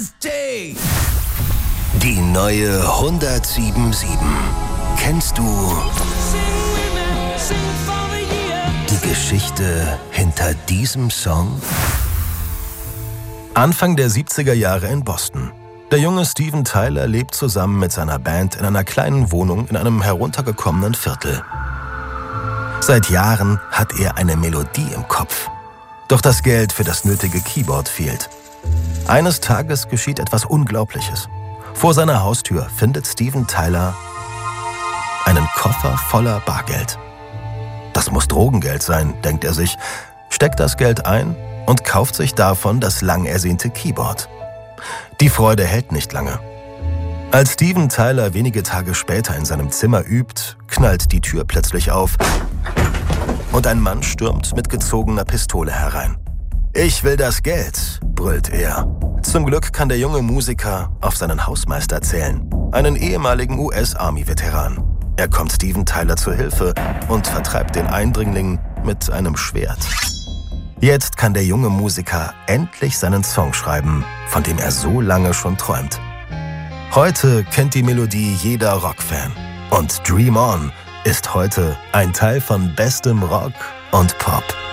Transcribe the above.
Die neue 107.7. Kennst du die Geschichte hinter diesem Song? Anfang der 70er Jahre in Boston. Der junge Steven Tyler lebt zusammen mit seiner Band in einer kleinen Wohnung in einem heruntergekommenen Viertel. Seit Jahren hat er eine Melodie im Kopf. Doch das Geld für das nötige Keyboard fehlt. Eines Tages geschieht etwas Unglaubliches. Vor seiner Haustür findet Steven Tyler einen Koffer voller Bargeld. Das muss Drogengeld sein, denkt er sich, steckt das Geld ein und kauft sich davon das lang ersehnte Keyboard. Die Freude hält nicht lange. Als Steven Tyler wenige Tage später in seinem Zimmer übt, knallt die Tür plötzlich auf und ein Mann stürmt mit gezogener Pistole herein. »Ich will das Geld«, brüllt er. Zum Glück kann der junge Musiker auf seinen Hausmeister zählen, einen ehemaligen US-Army-Veteran. Er kommt Steven Tyler zur Hilfe und vertreibt den Eindringling mit einem Schwert. Jetzt kann der junge Musiker endlich seinen Song schreiben, von dem er so lange schon träumt. Heute kennt die Melodie jeder Rockfan. Und Dream On ist heute ein Teil von bestem Rock und Pop.